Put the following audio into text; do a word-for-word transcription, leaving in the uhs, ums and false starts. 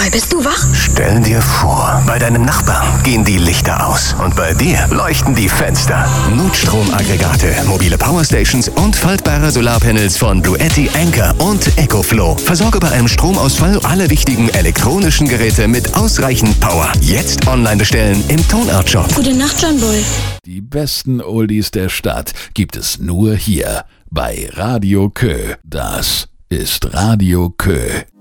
Roy, bist du wach? Stell dir vor, bei deinem Nachbarn gehen die Lichter aus und bei dir leuchten die Fenster. Notstromaggregate, mobile Powerstations und faltbare Solarpanels von Bluetti, Anker und EcoFlow. Versorge bei einem Stromausfall alle wichtigen elektronischen Geräte mit ausreichend Power. Jetzt online bestellen im Tonart Shop. Gute Nacht, John Boy. Die besten Oldies der Stadt gibt es nur hier bei Radio Kö. Das ist Radio Kö.